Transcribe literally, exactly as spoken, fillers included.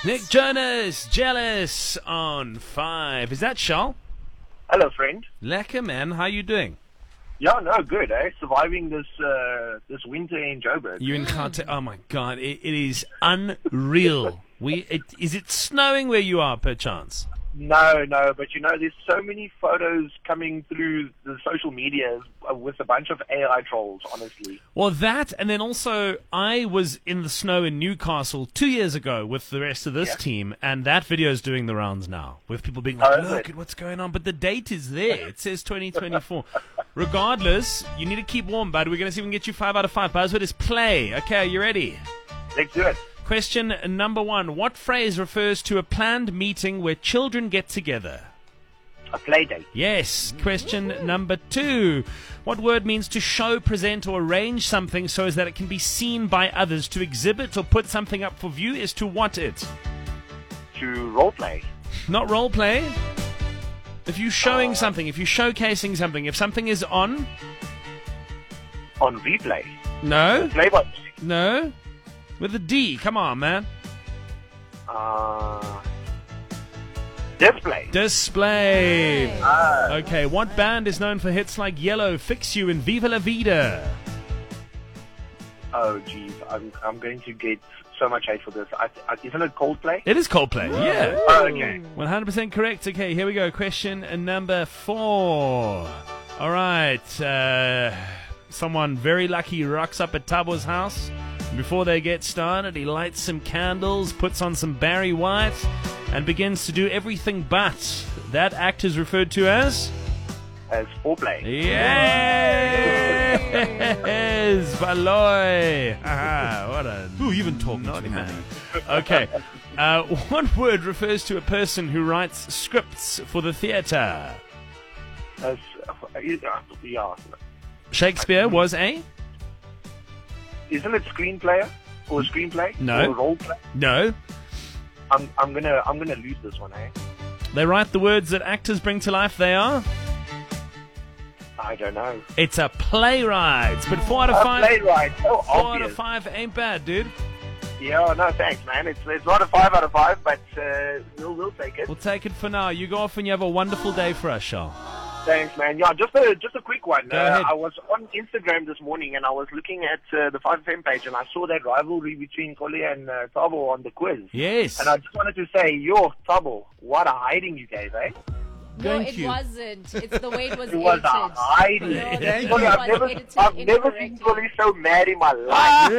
Nick Jonas, Jealous on five. Is that Charles? Hello, friend. Lekker, man. How you doing? Yeah, no, good, eh? Surviving this uh, this winter in Joburg. You in Gauteng? Oh my God, it, it is unreal. We it, is it snowing where you are, perchance? No, no, but you know, there's so many photos coming through the social media with a bunch of A I trolls, honestly. Well, that, and then also, I was in the snow in Newcastle two years ago with the rest of this Yeah. team, and that video is doing the rounds now, with people being like, Oh, is look it? at what's going on, but the date is there. It says twenty twenty-four. Regardless, you need to keep warm, bud. We're going to see if we can get you five out of five. Buzzword is play. Okay, are you ready? Let's do it. Question number one. What phrase refers to a planned meeting where children get together? A play date. Yes. Question number two. What word means to show, present, or arrange something so as that it can be seen by others? To exhibit or put something up for view is to what it? To role play. Not role play. If you're showing something, if you're showcasing something, if something is on... On replay. No. Play by No. With a D. Come on, man. Uh, display. Display. Ah. Okay, what band is known for hits like Yellow, Fix You, and Viva La Vida? Oh, geez. I'm, I'm going to get so much hate for this. I, I, isn't it Coldplay? It is Coldplay, yeah. Oh, okay. one hundred percent correct. Okay, here we go. Question number four. All right. Uh, someone very lucky rocks up at Tabo's house. Before they get started, he lights some candles, puts on some Barry White, and begins to do everything but. That act is referred to as? As foreplay. Yes! Valoy! Aha, what a... Who even talking naughty to man. Okay. Uh, what word refers to a person who writes scripts for the theatre? As, uh, yeah. Shakespeare was a? Isn't it screenplayer or screenplay? No. Or role play? No. I'm I'm gonna I'm gonna lose this one, eh? They write the words that actors bring to life. They are? I don't know. It's a playwright. But four out of A five. playwright. So Four out obvious. of five ain't bad, dude. Yeah, no, thanks, man. It's it's not a five out of five, but uh, we'll we'll take it. We'll take it for now. You go off and you have a wonderful day for us, Charles. Thanks, man. Yeah, just a just a quick one. Go Uh, ahead. I was on Instagram this morning and I was looking at uh, the five F M page and I saw that rivalry between Kole and uh, Thabo on the quiz. Yes. And I just wanted to say, yo, Thabo, what a hiding you gave, eh? No, Thank it you. wasn't. It's the way it was It was edited. a hiding. No, the Thank way Kole, it I've was never, edited I've never seen incorrectly. Kole so mad in my life.